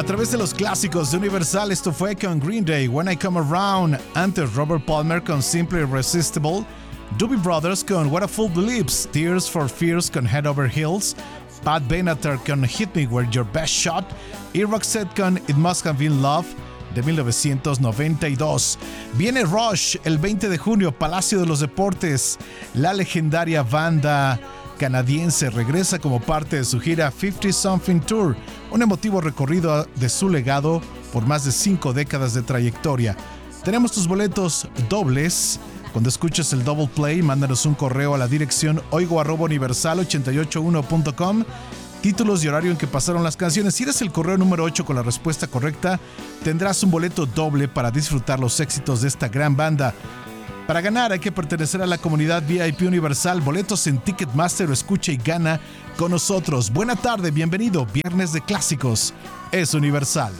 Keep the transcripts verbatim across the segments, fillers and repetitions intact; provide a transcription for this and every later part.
A través de los clásicos de Universal, esto fue con Green Day, When I Come Around. Antes, Robert Palmer con Simply Irresistible. Doobie Brothers con What a Fool Believes. Tears for Fears con Head Over Heels. Pat Benatar con Hit Me Where Your Best Shot. Y Roxette con It Must Have Been Love de mil novecientos noventa y dos. Viene Rush el veinte de junio, Palacio de los Deportes. La legendaria banda canadiense regresa como parte de su gira cincuenta Something Tour, un emotivo recorrido de su legado por más de cinco décadas de trayectoria. Tenemos tus boletos dobles. Cuando escuches el Double Play, mándanos un correo a la dirección oigo arroba universal ochenta y ocho uno punto com, títulos y horario en que pasaron las canciones. Si eres el correo número ocho con la respuesta correcta, tendrás un boleto doble para disfrutar los éxitos de esta gran banda. Para ganar hay que pertenecer a la comunidad V I P Universal. Boletos en Ticketmaster o escucha y gana con nosotros. Buena tarde, bienvenido. Viernes de Clásicos es Universal.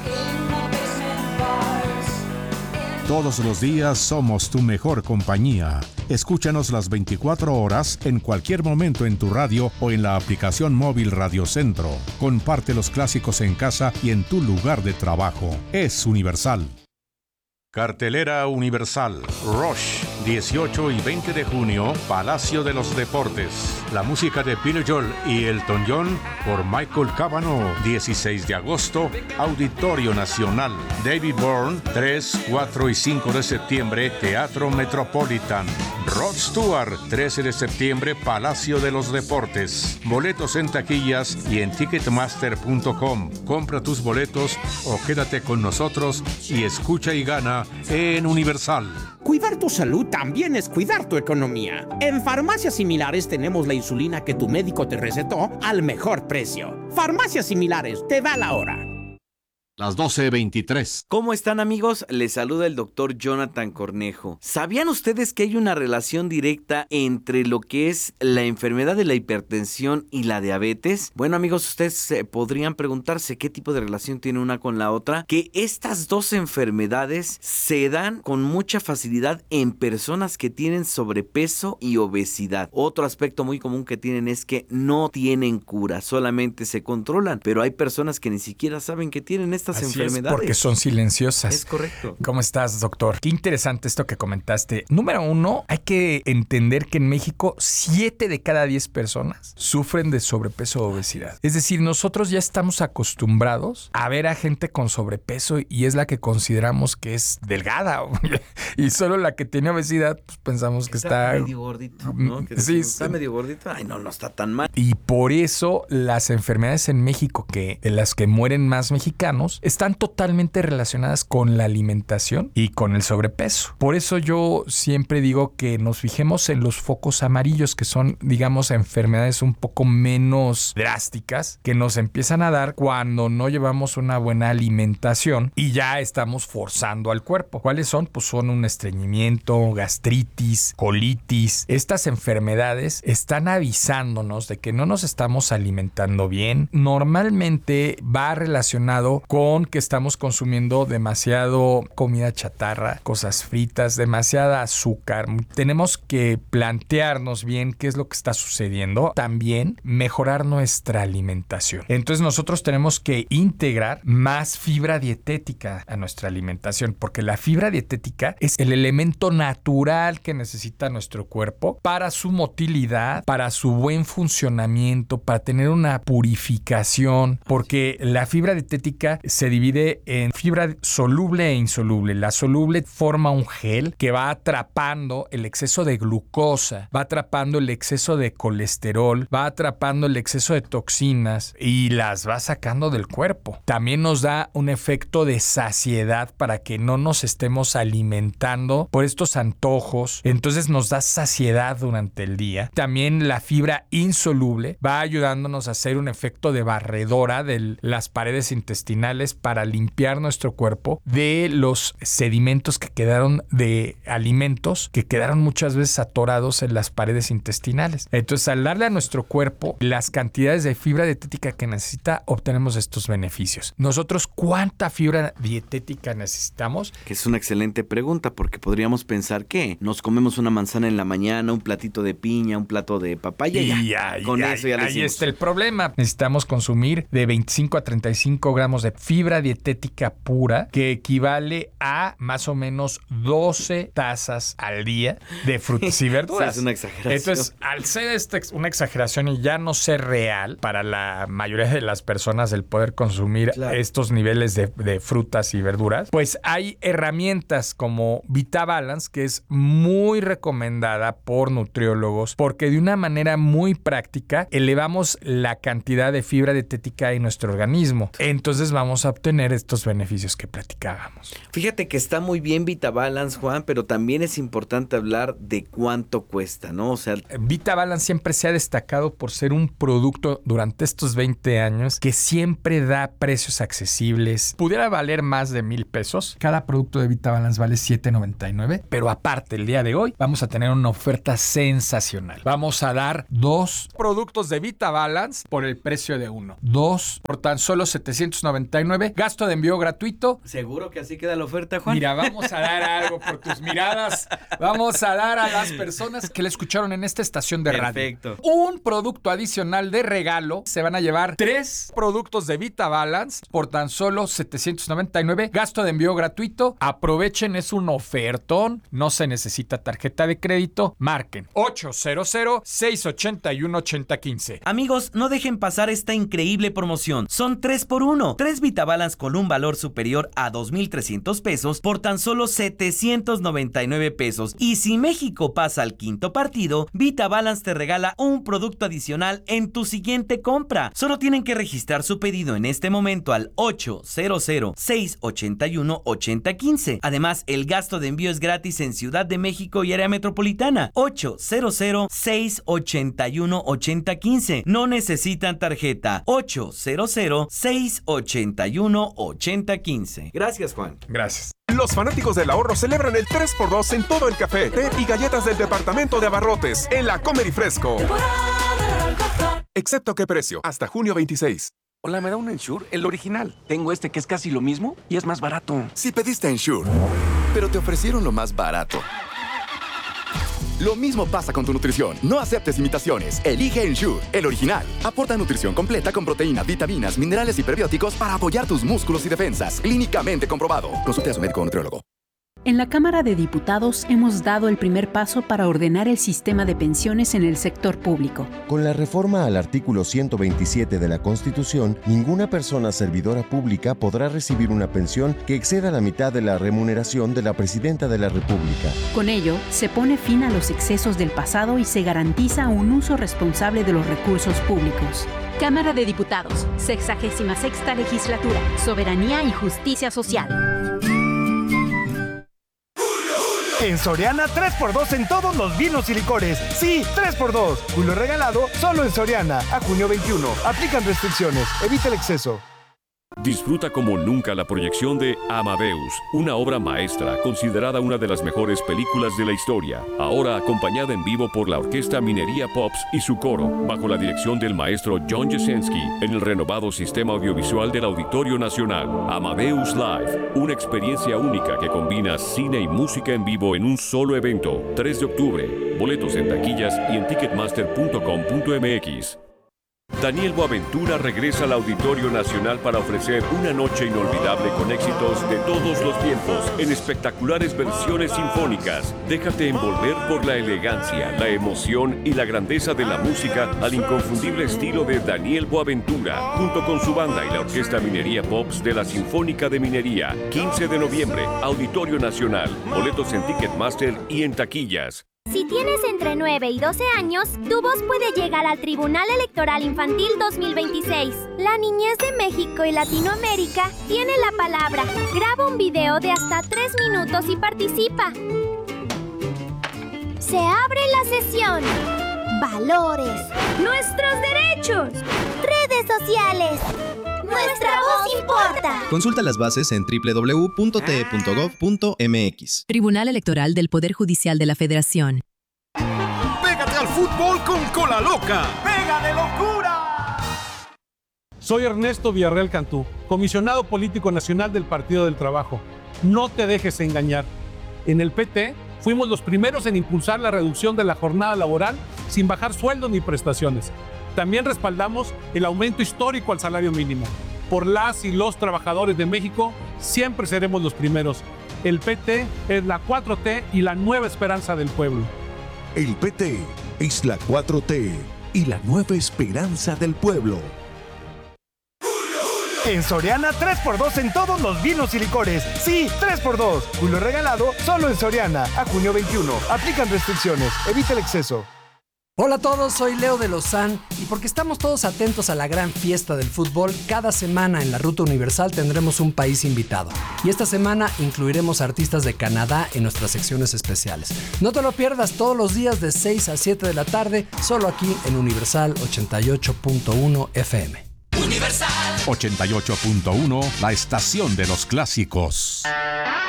Todos los días somos tu mejor compañía. Escúchanos las veinticuatro horas en cualquier momento en tu radio o en la aplicación móvil Radio Centro. Comparte los clásicos en casa y en tu lugar de trabajo. Es Universal. Cartelera Universal. Rush, dieciocho y veinte de junio, Palacio de los Deportes. La música de Billy Joel y Elton John por Michael Cavanaugh. dieciséis de agosto, Auditorio Nacional. David Byrne, tres, cuatro y cinco de septiembre, Teatro Metropolitan. Rod Stewart, trece de septiembre, Palacio de los Deportes. Boletos en taquillas y en ticketmaster punto com. Compra tus boletos o quédate con nosotros y escucha y gana en Universal. Cuidar tu salud también es cuidar tu economía. En Farmacias Similares tenemos la insulina que tu médico te recetó al mejor precio. Farmacias Similares, te da la hora. Las doce veintitrés. ¿Cómo están, amigos? Les saluda el doctor Jonathan Cornejo. ¿Sabían ustedes que hay una relación directa entre lo que es la enfermedad de la hipertensión y la diabetes? Bueno, amigos, ustedes eh, podrían preguntarse qué tipo de relación tiene una con la otra. Que estas dos enfermedades se dan con mucha facilidad en personas que tienen sobrepeso y obesidad. Otro aspecto muy común que tienen es que no tienen cura, solamente se controlan. Pero hay personas que ni siquiera saben que tienen estas Así enfermedades. Es porque son silenciosas. Es correcto. ¿Cómo estás, doctor? Qué interesante esto que comentaste. Número uno, hay que entender que en México siete de cada diez personas sufren de sobrepeso o obesidad. Es decir, nosotros ya estamos acostumbrados a ver a gente con sobrepeso y es la que consideramos que es delgada. Y solo la que tiene obesidad, pues pensamos que está... Está medio gordito, ¿no? Que sí, está sí. medio gordito. Ay, no, no está tan mal. Y por eso las enfermedades en México, que de las que mueren más mexicanos, están totalmente relacionadas con la alimentación y con el sobrepeso. Por eso yo siempre digo que nos fijemos en los focos amarillos, que son, digamos, enfermedades un poco menos drásticas, que nos empiezan a dar cuando no llevamos una buena alimentación y ya estamos forzando al cuerpo. ¿Cuáles son? Pues son un estreñimiento, gastritis, colitis. Estas enfermedades están avisándonos de que no nos estamos alimentando bien. Normalmente va relacionado con que estamos consumiendo demasiado comida chatarra, cosas fritas, demasiada azúcar. Tenemos que plantearnos bien qué es lo que está sucediendo. También mejorar nuestra alimentación. Entonces nosotros tenemos que integrar más fibra dietética a nuestra alimentación, porque la fibra dietética es el elemento natural que necesita nuestro cuerpo para su motilidad, para su buen funcionamiento, para tener una purificación, porque la fibra dietética se divide en fibra soluble e insoluble. La soluble forma un gel que va atrapando el exceso de glucosa, va atrapando el exceso de colesterol, va atrapando el exceso de toxinas y las va sacando del cuerpo. También nos da un efecto de saciedad para que no nos estemos alimentando por estos antojos. Entonces nos da saciedad durante el día. También la fibra insoluble va ayudándonos a hacer un efecto de barredora de las paredes intestinales para limpiar nuestro cuerpo de los sedimentos que quedaron de alimentos que quedaron muchas veces atorados en las paredes intestinales. Entonces, al darle a nuestro cuerpo las cantidades de fibra dietética que necesita, obtenemos estos beneficios. Nosotros, ¿cuánta fibra dietética necesitamos? Que es una excelente pregunta, porque podríamos pensar que nos comemos una manzana en la mañana, un platito de piña, un plato de papaya y ya. Ahí, Con ahí, eso ya le ahí hicimos. está el problema. Necesitamos consumir de veinticinco a treinta y cinco gramos de fibra dietética pura que equivale a más o menos doce tazas al día de frutas y verduras. Sí, es una exageración. Entonces, al ser esta una exageración y ya no ser real para la mayoría de las personas el poder consumir claro. estos niveles de, de frutas y verduras, pues hay herramientas como VitaBalance, que es muy recomendada por nutriólogos porque de una manera muy práctica elevamos la cantidad de fibra dietética en nuestro organismo. Entonces vamos a obtener estos beneficios que platicábamos. Fíjate que está muy bien VitaBalance, Juan, pero también es importante hablar de cuánto cuesta, ¿no? O sea, VitaBalance siempre se ha destacado por ser un producto durante estos veinte años que siempre da precios accesibles. Pudiera valer más de mil pesos. Cada producto de VitaBalance vale siete noventa y nueve, pero aparte el día de hoy vamos a tener una oferta sensacional. Vamos a dar dos productos de VitaBalance por el precio de uno. Dos por tan solo setecientos noventa y nueve. Gasto de envío gratuito. ¿Seguro que así queda la oferta, Juan? Mira, vamos a dar algo por tus miradas. Vamos a dar a las personas que le escucharon en esta estación de radio. Perfecto. Un producto adicional de regalo. Se van a llevar tres productos de VitaBalance por tan solo setecientos noventa y nueve. Gasto de envío gratuito. Aprovechen, es un ofertón. No se necesita tarjeta de crédito. Marquen ochocientos, seiscientos ochenta y uno, ochenta quince. Amigos, no dejen pasar esta increíble promoción. Son tres por uno. tres VitaBalance con un valor superior a dos mil trescientos pesos por tan solo setecientos noventa y nueve pesos. Y si México pasa al quinto partido, VitaBalance te regala un producto adicional en tu siguiente compra. Solo tienen que registrar su pedido en este momento al ochocientos, seiscientos ochenta y uno, ochenta quince. Además, el gasto de envío es gratis en Ciudad de México y área metropolitana. ochocientos, seiscientos ochenta y uno, ochenta quince. No necesitan tarjeta. ochocientos, seiscientos ochenta y uno, ochenta quince. Gracias, Juan. Gracias. Los fanáticos del ahorro celebran el tres por dos en todo el café, té y galletas del departamento de abarrotes en la Comer y Fresco. Excepto qué precio, hasta junio veintiséis. Hola, ¿me da un Ensure? El original. Tengo este que es casi lo mismo y es más barato. Si pediste Ensure, pero te ofrecieron lo más barato. Lo mismo pasa con tu nutrición. No aceptes imitaciones. Elige Ensure, el original. Aporta nutrición completa con proteínas, vitaminas, minerales y prebióticos para apoyar tus músculos y defensas. Clínicamente comprobado. Consulte a su médico o nutriólogo. En la Cámara de Diputados hemos dado el primer paso para ordenar el sistema de pensiones en el sector público. Con la reforma al artículo ciento veintisiete de la Constitución, ninguna persona servidora pública podrá recibir una pensión que exceda la mitad de la remuneración de la Presidenta de la República. Con ello, se pone fin a los excesos del pasado y se garantiza un uso responsable de los recursos públicos. Cámara de Diputados, sexagésima sexta legislatura, Soberanía y Justicia Social. En Soriana, tres por dos en todos los vinos y licores. Sí, tres por dos. Julio regalado solo en Soriana. A junio veintiuno. Aplican restricciones. Evita el exceso. Disfruta como nunca la proyección de Amadeus, una obra maestra considerada una de las mejores películas de la historia, ahora acompañada en vivo por la Orquesta Minería Pops y su coro, bajo la dirección del maestro John Jasenski, en el renovado sistema audiovisual del Auditorio Nacional. Amadeus Live, una experiencia única que combina cine y música en vivo en un solo evento. tres de octubre, boletos en taquillas y en ticketmaster punto com punto m x. Daniel Boaventura regresa al Auditorio Nacional para ofrecer una noche inolvidable con éxitos de todos los tiempos en espectaculares versiones sinfónicas. Déjate envolver por la elegancia, la emoción y la grandeza de la música al inconfundible estilo de Daniel Boaventura, junto con su banda y la Orquesta Minería Pops de la Sinfónica de Minería. quince de noviembre, Auditorio Nacional. Boletos en Ticketmaster y en taquillas. Si tienes entre nueve y doce años, tu voz puede llegar al Tribunal Electoral Infantil dos mil veintiséis. La niñez de México y Latinoamérica tiene la palabra. Graba un video de hasta tres minutos y participa. Se abre la sesión. Valores. Nuestros derechos. Redes sociales. Nuestra voz importa. Consulta las bases en doble u doble u doble u punto t e punto gov punto m x. Tribunal Electoral del Poder Judicial de la Federación. ¡Pégate al fútbol con Cola Loca! ¡Pega de locura! Soy Ernesto Villarreal Cantú, comisionado político nacional del Partido del Trabajo. No te dejes engañar. En el P T fuimos los primeros en impulsar la reducción de la jornada laboral sin bajar sueldos ni prestaciones. También respaldamos el aumento histórico al salario mínimo. por las y los trabajadores de México, siempre seremos los primeros. El P T es la cuatro T y la nueva esperanza del pueblo. El P T es la cuatro T y la nueva esperanza del pueblo. En Soriana, tres por dos en todos los vinos y licores. Sí, tres por dos. Julio regalado solo en Soriana. A junio veintiuno. Aplican restricciones. Evita el exceso. Hola a todos, soy Leo de Lozán y porque estamos todos atentos a la gran fiesta del fútbol, cada semana en la Ruta Universal tendremos un país invitado. Y esta semana incluiremos artistas de Canadá en nuestras secciones especiales. No te lo pierdas todos los días de seis a siete de la tarde, solo aquí en Universal ochenta y ocho punto uno F M. Universal ochenta y ocho punto uno, la estación de los clásicos.